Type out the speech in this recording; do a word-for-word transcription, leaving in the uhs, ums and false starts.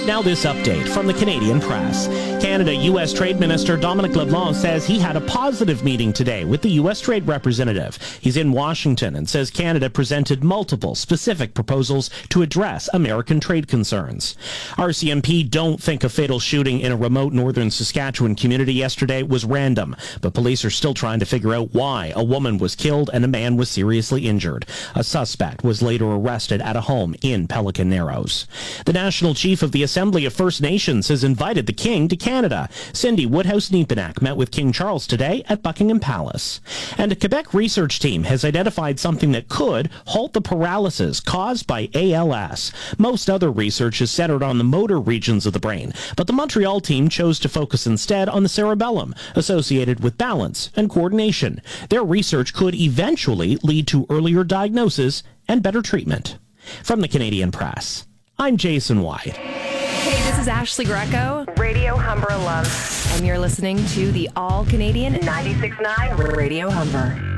Now this update from the Canadian Press. Canada U S Trade Minister Dominic LeBlanc says he had a positive meeting today with the U S Trade Representative. He's in Washington and says Canada presented multiple specific proposals to address American trade concerns. R C M P don't think a fatal shooting in a remote northern Saskatchewan community yesterday was random, but police are still trying to figure out why a woman was killed and a man was seriously injured. A suspect was later arrested at a home in Pelican Narrows. The National Chief of the Assembly of First Nations has invited the King to Canada. Cindy Woodhouse-Nepenak met with King Charles today at Buckingham Palace. And a Quebec research team has identified something that could halt the paralysis caused by A L S. Most other research is centered on the motor regions of the brain, but the Montreal team chose to focus instead on the cerebellum, associated with balance and coordination. Their research could eventually lead to earlier diagnosis and better treatment. From the Canadian Press, I'm Jason White. Hey, this is Ashley Greco, Radio Humber alum, and you're listening to the All Canadian ninety-six point nine Radio Humber.